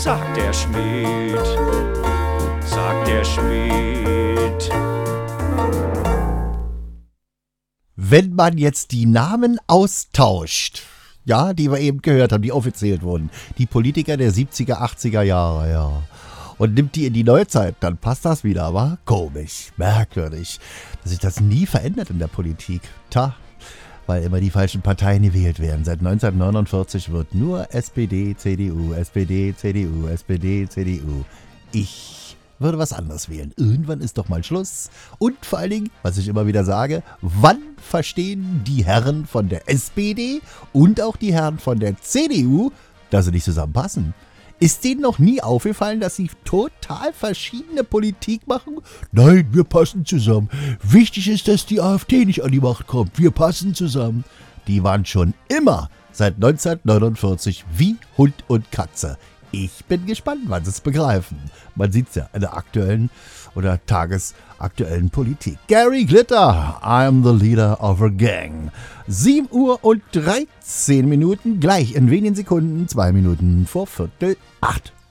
sagt der Schmied, sagt der Schmied. Wenn man jetzt die Namen austauscht, ja, die wir eben gehört haben, die aufgezählt wurden, die Politiker der 70er, 80er Jahre, ja, und nimmt die in die Neuzeit, dann passt das wieder, aber komisch, merkwürdig, dass sich das nie verändert in der Politik. Weil immer die falschen Parteien gewählt werden. Seit 1949 wird nur SPD, CDU, SPD, CDU, SPD, CDU. Ich würde was anderes wählen. Irgendwann ist doch mal Schluss. Und vor allen Dingen, was ich immer wieder sage, wann verstehen die Herren von der SPD und auch die Herren von der CDU, dass sie nicht zusammenpassen? Ist denen noch nie aufgefallen, dass sie total verschiedene Politik machen? Nein, wir passen zusammen. Wichtig ist, dass die AfD nicht an die Macht kommt. Wir passen zusammen. Die waren schon immer seit 1949 wie Hund und Katze. Ich bin gespannt, wann sie es begreifen. Man sieht es ja in der aktuellen oder tagesaktuellen Politik. Gary Glitter, I'm the leader of a gang. 7 Uhr und 13 Minuten, gleich in wenigen Sekunden, 2 Minuten vor 7:45.